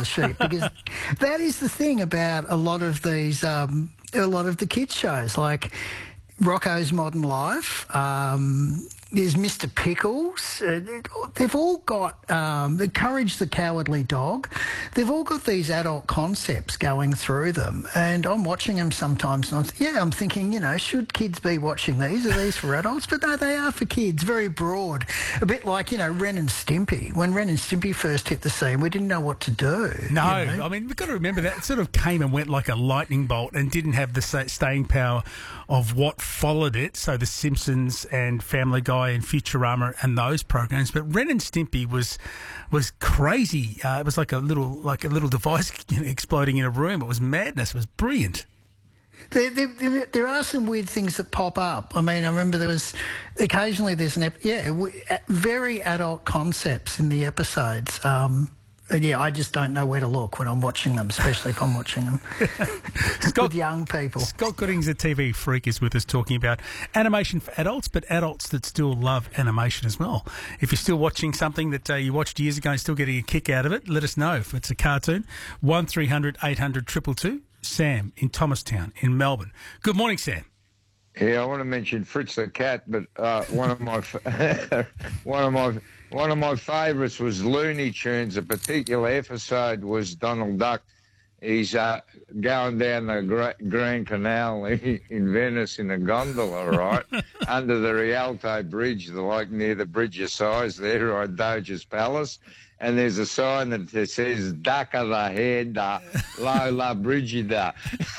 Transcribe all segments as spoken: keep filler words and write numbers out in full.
the sheep, because that is the thing about a lot of these, um, a lot of the kids shows, like Rocco's Modern Life. Um, there's Mister Pickles. Uh, they've all got um, the Courage the Cowardly Dog. They've all got these adult concepts going through them, and I'm watching them sometimes. And I'm, yeah, I'm thinking, you know, should kids be watching these? Are these for adults? But no, they are for kids. Very broad, a bit like, you know, Ren and Stimpy. When Ren and Stimpy first hit the scene, we didn't know what to do. No, you know? I mean, we've got to remember that sort of came and went like a lightning bolt and didn't have the staying power of what followed it. So The Simpsons and Family Guy and Futurama and those programs. But Ren and Stimpy was was crazy. Uh, it was like a little like a little device, you know, exploding in a room. It was madness. It was brilliant. There, there, there are some weird things that pop up. I mean, I remember there was occasionally there's an ep- yeah w- very adult concepts in the episodes. Um, and yeah, I just don't know where to look when I'm watching them, especially if I'm watching them Scott, with young people. Scott Goodings, a T V freak, is with us talking about animation for adults, but adults that still love animation as well. If you're still watching something that uh, you watched years ago and still getting a kick out of it, let us know if it's a cartoon. one three hundred eight hundred two two two. Sam in Thomastown in Melbourne. Good morning, Sam. Yeah, I want to mention Fritz the cat, but uh, one of my one of my one of my favourites was Looney Tunes. A particular episode was Donald Duck. He's uh, going down the Gra- Grand Canal in Venice in a gondola, right, under the Rialto Bridge, the, like near the Bridge of Sighs there, right, Doge's Palace. And there's a sign that says, Duck of the head, uh, Lola Brigida.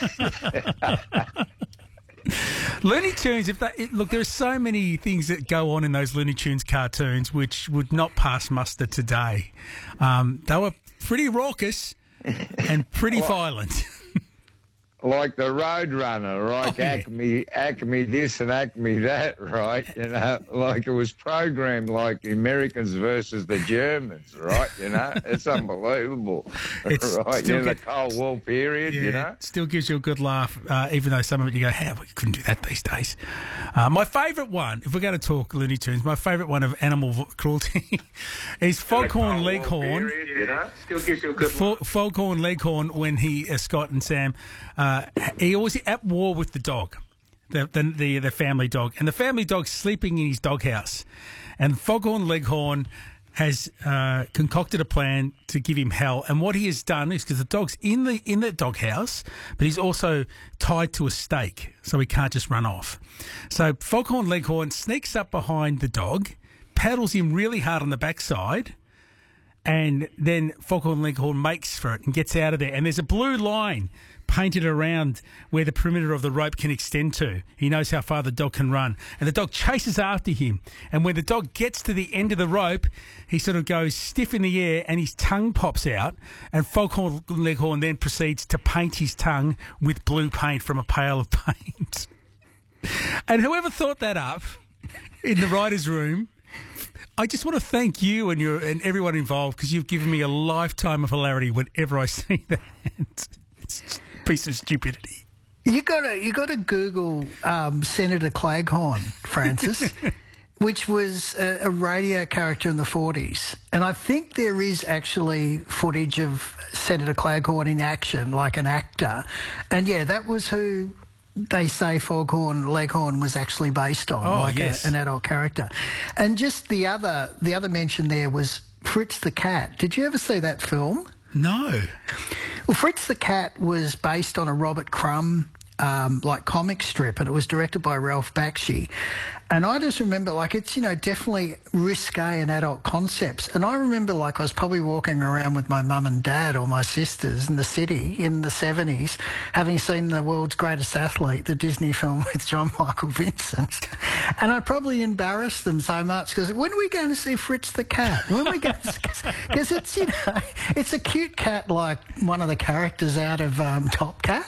Looney Tunes, if they, it, look, there are so many things that go on in those Looney Tunes cartoons which would not pass muster today. Um, they were pretty raucous and pretty violent. Like the Roadrunner, right? Oh, yeah. Acme, Acme this and Acme that, right? You know, like it was programmed like the Americans versus the Germans, right? You know, it's unbelievable, It's right? still In the get- Cold War period, Yeah, you know. still gives you a good laugh, uh, even though some of it you go, how we couldn't do that these days. Uh, my favourite one, if we're going to talk Looney Tunes, my favourite one of animal v- cruelty is Foghorn Leghorn. Period, you know, still gives you a good Fo- Foghorn Leghorn, when he, uh, Scott and Sam, uh, he always at war with the dog, the, the the the family dog, and the family dog's sleeping in his doghouse, and Foghorn Leghorn has uh, concocted a plan to give him hell. And what he has done is, because the dog's in the in the doghouse, but he's also tied to a stake, so he can't just run off. So Foghorn Leghorn sneaks up behind the dog, paddles him really hard on the backside. And then Foghorn Leghorn makes for it and gets out of there. And there's a blue line painted around where the perimeter of the rope can extend to. He knows how far the dog can run. And the dog chases after him. And when the dog gets to the end of the rope, he sort of goes stiff in the air and his tongue pops out. And Foghorn Leghorn then proceeds to paint his tongue with blue paint from a pail of paint. And whoever thought that up in the writer's room, I just want to thank you and your and everyone involved, because you've given me a lifetime of hilarity whenever I see that. It's just a piece of stupidity. You got to you got to Google um, Senator Claghorn, Francis, which was a, a radio character in the forties, and I think there is actually footage of Senator Claghorn in action, like an actor, and yeah, that was who they say Foghorn Leghorn was actually based on, Oh, like yes. a, an adult character. And just the other the other mention there was Fritz the Cat. Did you ever see that film? No. Well, Fritz the Cat was based on a Robert Crumb um, like comic strip, and it was directed by Ralph Bakshi. And I just remember, like, it's, you know, definitely risque and adult concepts. And I remember, like, I was probably walking around with my mum and dad or my sisters in the city in the seventies, having seen the world's greatest athlete, the Disney film with John Michael Vincent. And I probably embarrassed them so much, because when are we going to see Fritz the Cat? When are we going to Because it's, you know, it's a cute cat like one of the characters out of um, Top Cat.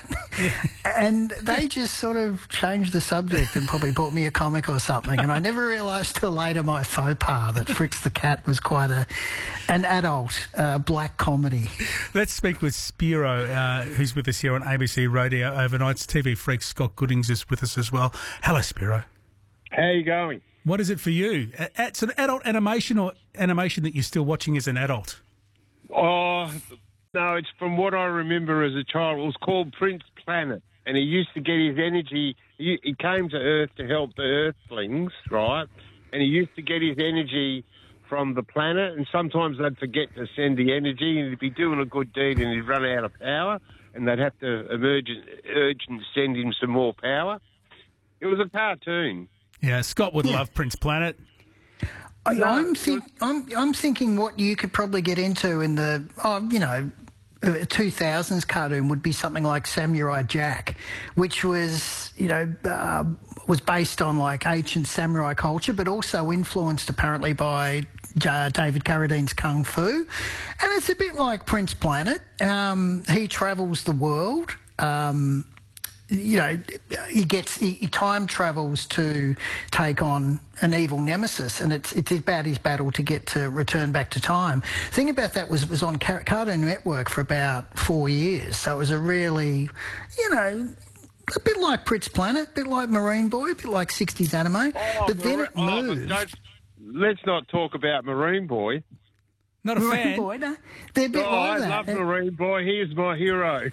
And they just sort of changed the subject and probably bought me a comic or something. And I never realised till later, my faux pas, that Fritz the Cat was quite a an adult uh, black comedy. Let's speak with Spiro, uh, who's with us here on A B C Radio Overnights. T V freak Scott Goodings is with us as well. Hello, Spiro. How you going? What is it for you? It's an adult animation or animation that you're still watching as an adult? Oh, No, it's from what I remember as a child. It was called Prince Planet, and he used to get his energy. He, he came to Earth to help the Earthlings, right? And he used to get his energy from the planet, and sometimes they'd forget to send the energy, and he'd be doing a good deed, and he'd run out of power, and they'd have to emergent, urgent send him some more power. It was a cartoon. Yeah, Scott would Yeah. love Prince Planet. I, No, I'm, it think, I'm I'm thinking what you could probably get into in the oh, you know a two thousands cartoon would be something like Samurai Jack, which was you know uh, was based on like ancient samurai culture, but also influenced apparently by uh, David Carradine's Kung Fu, and it's a bit like Prince Planet. Um, he travels the world. Um, you know, he gets he, he time travels to take on an evil nemesis, and it's it's about his battle to get to return back to time. The thing about that was it was on Car- Cartoon Network for about four years, so it was a really, you know, a bit like Prince Planet, a bit like Marine Boy, a bit like sixties anime, Oh, but then it oh, but moved. don't- let's not talk about Marine Boy. Not a Marine fan. Boy, no, they're a bit Oh, like I that. love And- Marine Boy. He is my hero.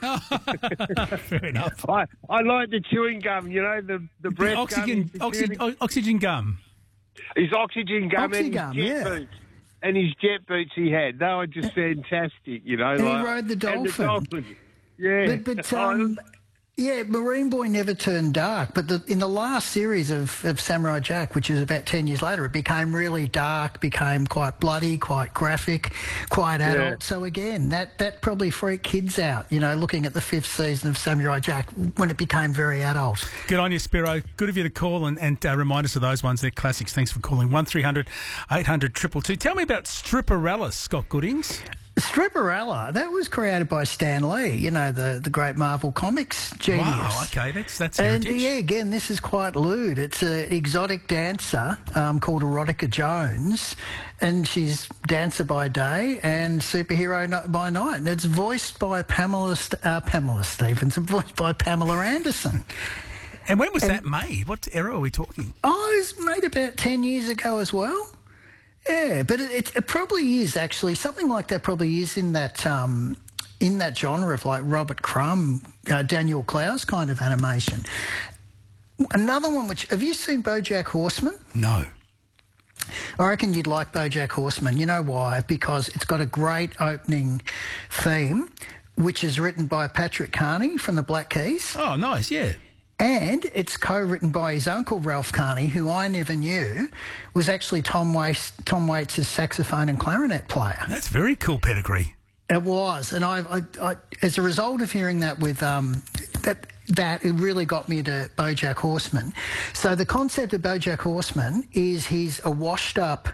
Fair enough. I, I like the chewing gum, you know, the, the breath Oxygen, gum. oxygen, o- oxygen gum. His oxygen gum Oxygum, and his jet yeah. boots. And his jet boots he had. They were just fantastic, you know. And he like, rode the and dolphin. dolphin. Yeah. But, but um, yeah, Marine Boy never turned dark. But the, in the last series of, of Samurai Jack, which is about ten years later, it became really dark, became quite bloody, quite graphic, quite adult. So again, that, that probably freaked kids out, you know, looking at the fifth season of Samurai Jack when it became very adult. Good on you, Spiro. Good of you to call and, and uh, remind us of those ones. They're classics. Thanks for calling. one three hundred eight hundred two two two. Tell me about Stripperella, Scott Goodings. Stripperella, that was created by Stan Lee, you know, the, the great Marvel Comics genius. Wow, okay, that's that's And heritage. yeah, again, this is quite lewd. It's an exotic dancer um, called Erotica Jones, and she's dancer by day and superhero no- by night. And it's voiced by Pamela St- uh, Pamela Stevens and voiced by Pamela Anderson. And when was that made? What era are we talking? Oh, it was made about ten years ago as well. Yeah, but it, it, it probably is actually something like that. Probably is in that um, in that genre of like Robert Crumb, uh, Daniel Clowes kind of animation. Another one, which have you seen BoJack Horseman? No. I reckon you'd like BoJack Horseman. You know why? Because it's got a great opening theme, which is written by Patrick Carney from the Black Keys. Oh, nice, yeah. And it's co-written by his uncle, Ralph Carney, who I never knew was actually Tom Waits, Tom Waits' saxophone and clarinet player. That's very cool pedigree. It was. And I, I, I as a result of hearing that with um, that, that, it really got me to BoJack Horseman. So the concept of BoJack Horseman is he's a washed-up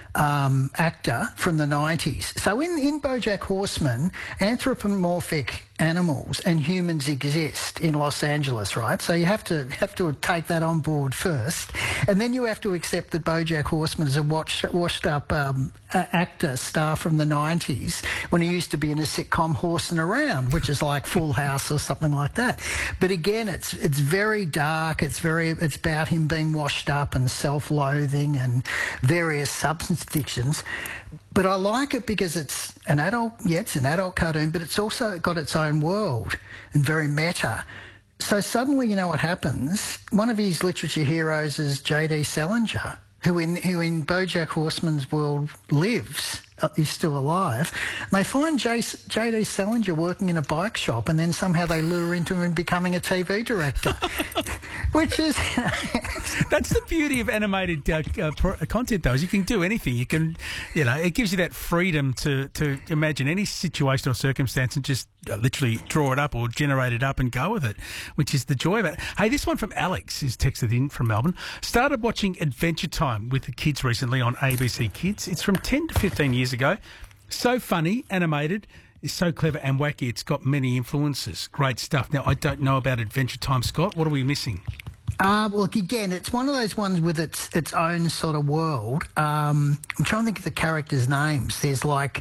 um, actor from the nineties. So in, in BoJack Horseman, anthropomorphic animals and humans exist in Los Angeles, right? So you have to have to take that on board first, and then you have to accept that BoJack Horseman is a watch, washed-up um, a- actor star from the nineties when he used to be in a sitcom Horsing Around, which is like Full House or something like that. But again, it's it's very dark. It's very it's about him being washed up and self-loathing and various substance addictions. But I like it because it's an adult, yeah, it's an adult cartoon, but it's also got its own world and very meta. So suddenly, you know what happens? One of his literature heroes is J D Salinger, who in who in BoJack Horseman's world lives. Uh, he's still alive. And they find J D Salinger working in a bike shop, and then somehow they lure into him becoming a T V director, which is That's the beauty of animated uh, uh, pro- content, though, is you can do anything. You can, you know, it gives you that freedom to, to imagine any situation or circumstance and just uh, literally draw it up or generate it up and go with it, which is the joy of it. Hey, this one from Alex is texted in from Melbourne. Started watching Adventure Time with the kids recently on A B C Kids. It's from ten to fifteen years ago. So funny, animated. It's so clever and wacky. It's got many influences. Great stuff. Now, I don't know about Adventure Time, Scott. What are we missing? Uh, well, look, again, it's one of those ones with its its own sort of world. Um, I'm trying to think of the characters' names. There's like,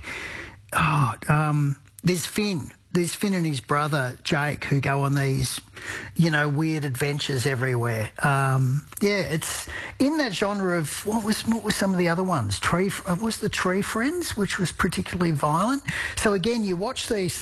oh, um, there's Finn. There's Finn and his brother Jake who go on these, you know, weird adventures everywhere. Um, yeah, it's in that genre of what was what were some of the other ones? Tree uh, was the Tree Friends, which was particularly violent. So again, you watch these